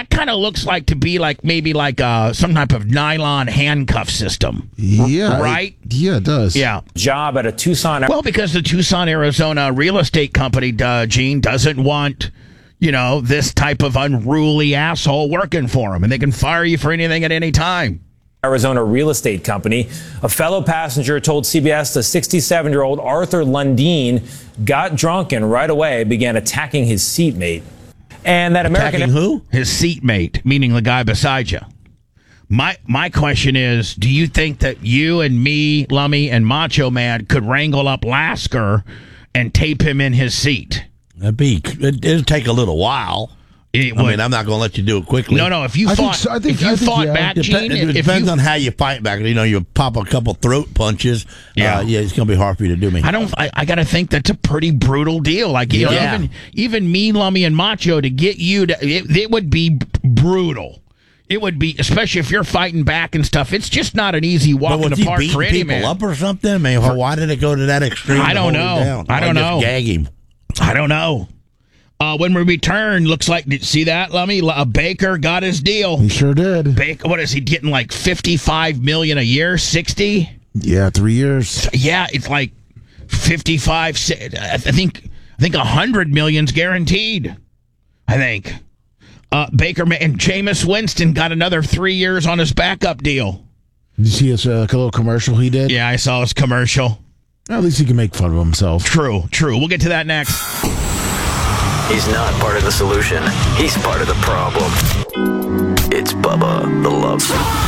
that kind of looks like to be like maybe like some type of nylon handcuff system. Yeah. Right? It does. Yeah. Job at a Tucson. Well, because the Tucson, Arizona real estate company, Gene, doesn't want, this type of unruly asshole working for them. And they can fire you for anything at any time. Arizona real estate company. A fellow passenger told CBS the 67-year-old Arthur Lundeen got drunk and right away began attacking his seatmate. And that Attacking who? His seatmate, meaning the guy beside you. My question is, do you think that you and me, Lummy, and Macho Man could wrangle up Lasker and tape him in his seat? It'd take a little while. I'm not going to let you do it quickly. No. If you fought back, Gene, it depends on how you fight back. You pop a couple throat punches. It's going to be hard for you to do me. I got to think that's a pretty brutal deal. Like even me, Lummy, and Macho to get you to it would be brutal. It would be, especially if you're fighting back and stuff. It's just not an easy walk in the park for any man. People up or something? I mean, why did it go to that extreme? I don't know. I don't know. Just gag him. I don't know. When we return, looks like, did you see that, Lummy? Baker got his deal. He sure did. Baker, what is he getting, like $55 million a year? 60? Yeah, 3 years. Yeah, it's like 55. I think $100 million's guaranteed. I think. Baker and Jameis Winston got another 3 years on his backup deal. Did you see his little commercial he did? Yeah, I saw his commercial. Well, at least he can make fun of himself. True. We'll get to that next. He's not part of the solution. He's part of the problem. It's Bubba the Love Song.